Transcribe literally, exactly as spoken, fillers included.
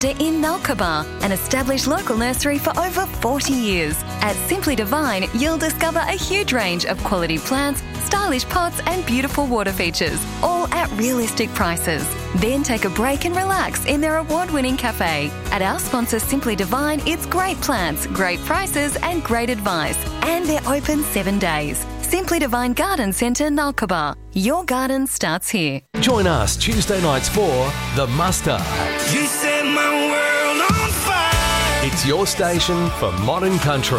in Nulkaba, an established local nursery for over forty years. At Simply Divine, you'll discover a huge range of quality plants, stylish pots and beautiful water features, all at realistic prices. Then take a break and relax in their award-winning cafe. At our sponsor Simply Divine, it's great plants, great prices and great advice. And they're open seven days. Simply Divine Garden Centre, Nulkaba. Your garden starts here. Join us Tuesday nights for The Muster. You set my world on fire. It's your station for modern country.